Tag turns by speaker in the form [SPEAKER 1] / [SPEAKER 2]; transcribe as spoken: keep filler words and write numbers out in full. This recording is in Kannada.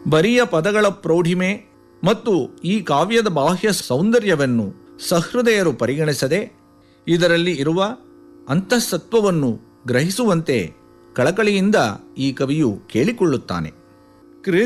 [SPEAKER 1] ಬರಿಯ ಪದಗಳ ಪ್ರೌಢಿಮೆ ಮತ್ತು ಈ ಕಾವ್ಯದ ಬಾಹ್ಯ ಸೌಂದರ್ಯವನ್ನು ಸಹೃದಯರು ಪರಿಗಣಿಸದೆ ಇದರಲ್ಲಿ ಇರುವ ಅಂತಃಸತ್ವವನ್ನು ಗ್ರಹಿಸುವಂತೆ ಕಳಕಳಿಯಿಂದ ಈ ಕವಿಯು ಕೇಳಿಕೊಳ್ಳುತ್ತಾನೆ.